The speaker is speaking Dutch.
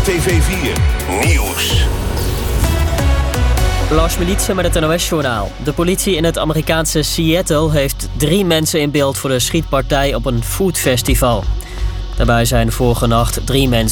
RTV 4 Nieuws. Lars Militsen met het NOS-journaal. De politie in het Amerikaanse Seattle heeft 3 mensen in beeld voor de schietpartij op een foodfestival. Daarbij zijn vorige nacht 3 mensen